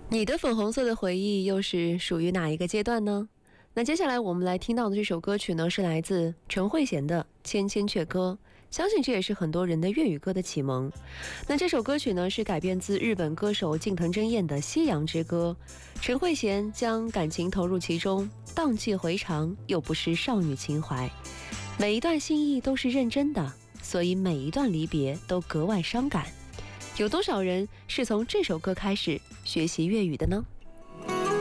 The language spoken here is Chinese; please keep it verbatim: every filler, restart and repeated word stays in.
你的粉红色的回忆又是属于哪一个阶段呢？那接下来我们来听到的这首歌曲呢，是来自陈慧娴的《千千阙歌》，相信这也是很多人的粤语歌的启蒙。那这首歌曲呢，是改编自日本歌手近藤真彦的《夕阳之歌》，陈慧娴将感情投入其中，荡气回肠，又不失少女情怀。每一段心意都是认真的，所以每一段离别都格外伤感。有多少人是从这首歌开始学习粤语的呢？